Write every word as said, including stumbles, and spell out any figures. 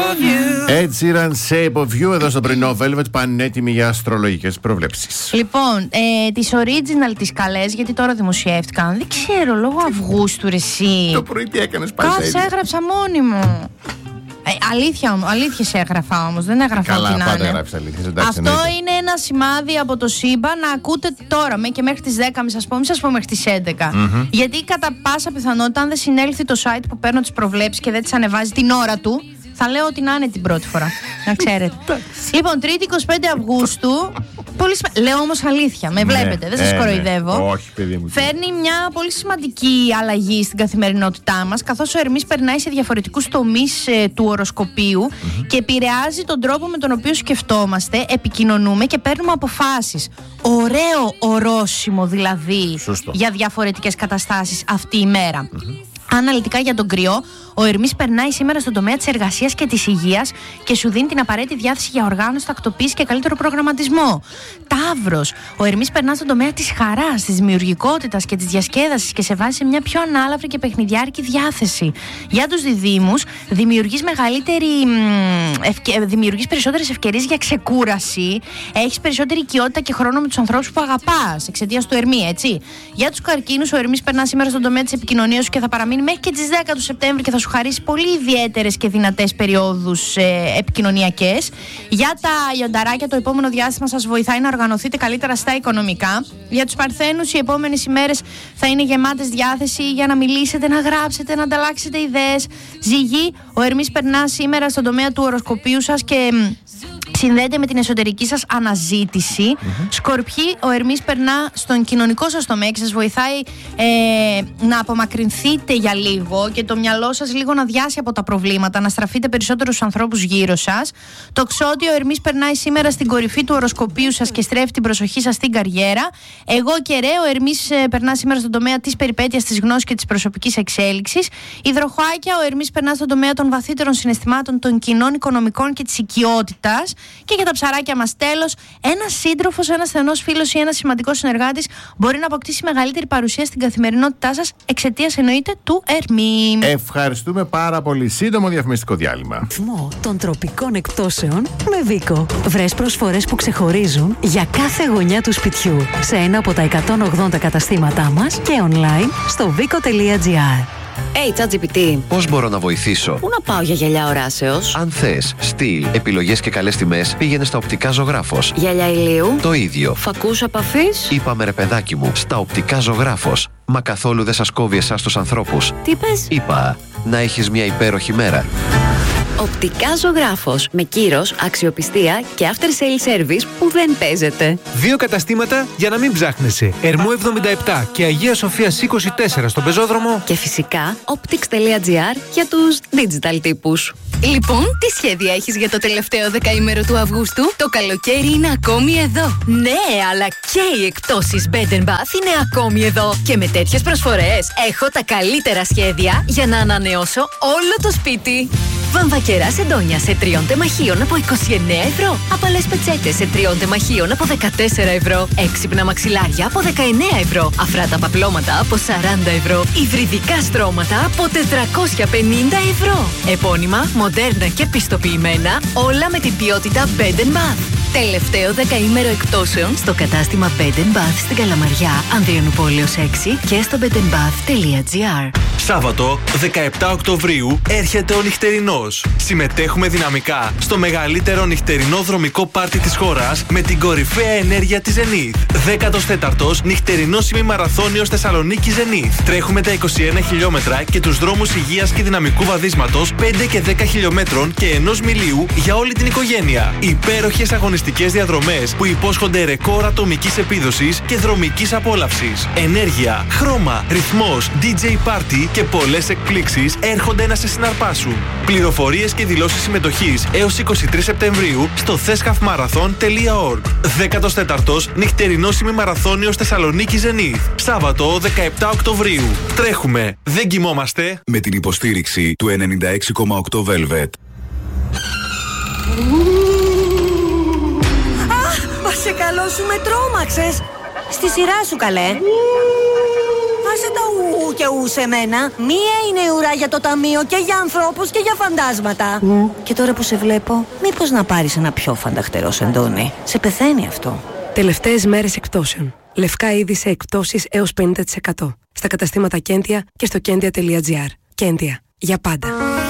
of you. Ed Sheeran, Shape of You, εδώ στο πρωινό Velvet, πανέτοιμοι για αστρολογικές προβλέψεις. Λοιπόν, ε, τις original τις καλές, γιατί τώρα δημοσιεύτηκαν. Δεν ξέρω, λόγω Αυγούστου, ρε εσύ. Το πρωί τι έκανες πάλι? Κάτσε, έγραψα μόνη μου. Ε, αλήθεια, αλήθειες έγραφα όμως, δεν έγραφα Καλά, ό,τι να πάντα είναι. γράφεις αλήθειες, εντάξει. Αυτό εννοείται. είναι ένα σημάδι από το σύμπαν να ακούτε τώρα με και μέχρι τις δέκα, μην σας πω, μην σας πω μέχρι τις έντεκα. Mm-hmm. Γιατί κατά πάσα πιθανότητα, αν δεν συνέλθει το site που παίρνω τις προβλέψεις και δεν τις ανεβάζει την ώρα του, θα λέω ότι να είναι την πρώτη φορά. Να ξέρετε. Λοιπόν, Τρίτη εικοστή πέμπτη Αυγούστου. Πολύ σημα... Λέω όμως αλήθεια, με βλέπετε, ναι, δεν σας ε, κοροϊδεύω. Ναι. Όχι, παιδί μου. Φέρνει μια πολύ σημαντική αλλαγή στην καθημερινότητά μας, καθώς ο Ερμής περνάει σε διαφορετικούς τομείς ε, του οροσκοπίου mm-hmm. και επηρεάζει τον τρόπο με τον οποίο σκεφτόμαστε, επικοινωνούμε και παίρνουμε αποφάσεις. Ωραίο ορόσημο δηλαδή. Σωστό. Για διαφορετικές καταστάσεις αυτή η μέρα. Mm-hmm. Αναλυτικά για τον Κρυό, ο Ερμής περνάει σήμερα στον τομέα της εργασίας και της υγείας και σου δίνει την απαραίτητη διάθεση για οργάνωση, τακτοποίηση και καλύτερο προγραμματισμό. Ταύρος, ο Ερμής περνά στον τομέα της χαράς, της δημιουργικότητας και της διασκέδασης και σε βάζει σε μια πιο ανάλαφρη και παιχνιδιάρικη διάθεση. Για τους διδύμους, δημιουργείς, μεγαλύτερη, ευκαι... δημιουργείς περισσότερες ευκαιρίες για ξεκούραση, έχεις περισσότερη οικειότητα και χρόνο με τους ανθρώπους που αγαπάς, εξαιτίας του Ερμή, έτσι. Για τους καρκίνους, ο Ερμής περνά σήμερα στον τομέα της επικοινωνίας σου και θα παραμείνει μέχρι και τις δέκα του Σεπτέμβρη και θα σου χαρίσει πολύ ιδιαίτερες και δυνατές περιόδους ε, επικοινωνιακές. Για τα λιονταράκια, το επόμενο διάστημα σας βοηθάει να οργανωθείτε καλύτερα στα οικονομικά. Για τους Παρθένους, οι επόμενες ημέρες θα είναι γεμάτες διάθεση για να μιλήσετε, να γράψετε, να ανταλλάξετε ιδέες. Ζυγή, ο Ερμής περνά σήμερα στον τομέα του οροσκοπίου σας και συνδέεται με την εσωτερική σας αναζήτηση. Mm-hmm. Σκορπιοί, ο Ερμής περνά στον κοινωνικό σας τομέα και σας βοηθάει ε, να απομακρυνθείτε για λίγο και το μυαλό σας λίγο να διάσει από τα προβλήματα, να στραφείτε περισσότερους στους ανθρώπους γύρω σας. Τοξότη, ο Ερμής περνάει σήμερα στην κορυφή του οροσκοπίου σας και στρέφει την προσοχή σας στην καριέρα. Εγώ και Ρε, ο Ερμής ε, περνά σήμερα στον τομέα της περιπέτειας, της γνώσης και της προσωπικής εξέλιξης. Υδροχοάκια, ο Ερμής περνά στον τομέα των βαθύτερων συναισθημάτων, των κοινών, οικονομικών και της οικειότητας. Και για τα ψαράκια μας, τέλος, ένας σύντροφος, ένας στενός φίλος ή ένας σημαντικός συνεργάτης μπορεί να αποκτήσει μεγαλύτερη παρουσία στην καθημερινότητά σας εξαιτίας, εννοείται, του Ερμή. Ευχαριστούμε πάρα πολύ. Σύντομο διαφημιστικό διάλειμμα. Ρυθμό των τροπικών εκπτώσεων με Βίκο. Βρες προσφορές που ξεχωρίζουν για κάθε γωνιά του σπιτιού σε ένα από τα εκατόν ογδόντα καταστήματά μας και online στο βίκο τελεία τζι άρ. Hey, ChatGPT. Πώς μπορώ να βοηθήσω? Πού να πάω για γυαλιά οράσεως? Αν θες στυλ, επιλογές και καλές τιμές, πήγαινε στα Οπτικά Ζωγράφος. Γυαλιά ηλίου? Το ίδιο. Φακούς επαφής? Είπαμε ρε παιδάκι μου, στα Οπτικά Ζωγράφος. Μα καθόλου δεν σας κόβει εσάς τους ανθρώπους. Τι πες? Είπα, να έχεις μια υπέροχη μέρα. Οπτικά Ζωγράφος. Με κύρος, αξιοπιστία και after sale service που δεν παίζεται. Δύο καταστήματα για να μην ψάχνεσαι. Ερμού εβδομήντα επτά και Αγία Σοφίας είκοσι τέσσερα στον πεζόδρομο. Και φυσικά optics τελεία τζι άρ για τους digital τύπους. Λοιπόν, τι σχέδια έχεις για το τελευταίο δεκαήμερο του Αυγούστου? Το καλοκαίρι είναι ακόμη εδώ. Ναι, αλλά και οι εκπτώσεις Bed and Bath είναι ακόμη εδώ. Και με τέτοιες προσφορές έχω τα καλύτερα σχέδια για να ανανεώσω όλο το σπίτι. Βαμβακερά σεντόνια σε τριών τεμαχίων από είκοσι εννέα ευρώ. Απαλές πετσέτες σε τριών τεμαχίων από δεκατέσσερα ευρώ. Έξυπνα μαξιλάρια από δεκαεννέα ευρώ. Αφράτα παπλώματα από σαράντα ευρώ. Υβριδικά στρώματα από τετρακόσια πενήντα ευρώ. Επώνυμα, μοντέρνα και πιστοποιημένα, όλα με την ποιότητα Bed and Bath. Τελευταίο δεκαήμερο εκπτώσεων στο κατάστημα Bed and Bath στην Καλαμαριά, Ανδριανουπόλεως έξι και στο bed and bath τελεία τζι άρ. Σάββατο δεκαεπτά Οκτωβρίου έρχεται ο νυχτερινός. Συμμετέχουμε δυναμικά στο μεγαλύτερο νυχτερινό δρομικό πάρτι της χώρας με την κορυφαία ενέργεια της Zenith. δέκατος τέταρτος νυχτερινός ημιμαραθώνιος Θεσσαλονίκη Zenith. Τρέχουμε τα είκοσι ένα χιλιόμετρα και τους δρόμους υγείας και δυναμικού βαδίσματος πέντε και δέκα χιλιόμετρων και ενός μιλίου για όλη την οικογένεια. Υπέροχες αγωνιστικές διαδρομές που υπόσχονται ρεκόρ ατομικής επίδοσης και δρομικής απόλαυσης. Ενέργεια, χρώμα, ρυθμός, ντι τζέι party και πολλές εκπλήξεις έρχονται να σε συναρπάσουν. Πληροφορίες και δηλώσεις συμμετοχής έως είκοσι τρεις Σεπτεμβρίου στο θέσχαφ μάραθον τελεία ορg. δέκατος τέταρτος νυχτερινός ημιμαραθώνιος Θεσσαλονίκη Zenith. Σάββατο δεκαεπτά Οκτωβρίου. Τρέχουμε, δεν κοιμόμαστε. Με την υποστήριξη του ενενήντα έξι κόμμα οκτώ Velvet. Αχ, σε καλό σου με τρόμαξες. Στη σειρά σου, καλέ. άσε τα ου και ου σε μένα. Μία είναι η ουρά για το ταμείο και για ανθρώπους και για φαντάσματα. Mm. Και τώρα που σε βλέπω, μήπως να πάρεις ένα πιο φανταχτερό σεντόνι. Σε πεθαίνει αυτό. Τελευταίες μέρες εκπτώσεων. Λευκά είδη σε εκπτώσεις έως πενήντα τοις εκατό. Στα καταστήματα Κέντια και στο κέντια τελεία τζι άρ. Κέντια. Για πάντα.